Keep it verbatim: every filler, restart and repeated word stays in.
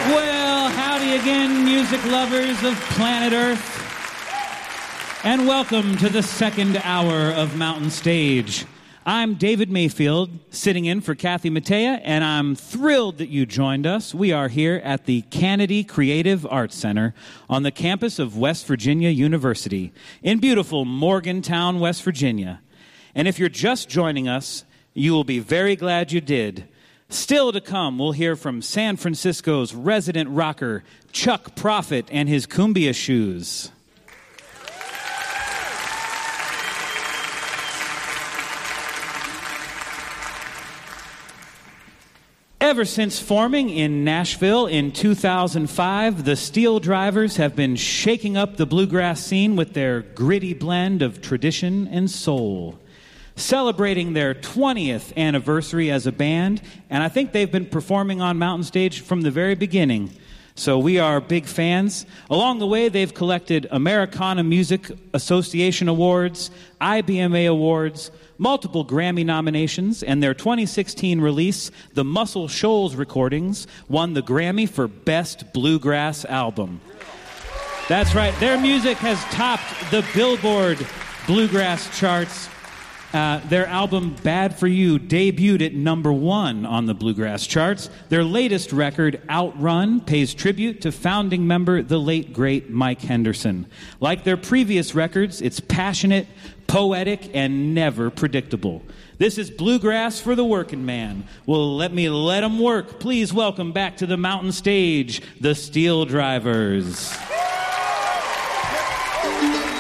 Well, howdy again, music lovers of planet Earth. And welcome to the second hour of Mountain Stage. I'm David Mayfield, sitting in for Kathy Mattea, and I'm thrilled that you joined us. We are here at the Kennedy Creative Arts Center on the campus of West Virginia University in beautiful Morgantown, West Virginia. And if you're just joining us, you will be very glad you did. Still to come, we'll hear from San Francisco's resident rocker, Chuck Prophet, and his Cumbia Shoes. Ever since forming in Nashville in two thousand five, the Steel Drivers have been shaking up the bluegrass scene with their gritty blend of tradition and soul. Celebrating their twentieth anniversary as a band, and I think they've been performing on Mountain Stage from the very beginning. So we are big fans. Along the way, they've collected Americana Music Association Awards, I B M A Awards, multiple Grammy nominations, and their twenty sixteen release, the Muscle Shoals Recordings, won the Grammy for Best Bluegrass Album. That's right, their music has topped the Billboard Bluegrass charts. Uh, their album, Bad For You, debuted at number one on the Bluegrass charts. Their latest record, Outrun, pays tribute to founding member, the late, great Mike Henderson. Like their previous records, it's passionate, poetic, and never predictable. This is Bluegrass for the Working Man. Well, let me let them work. Please welcome back to the Mountain Stage, the Steel Drivers.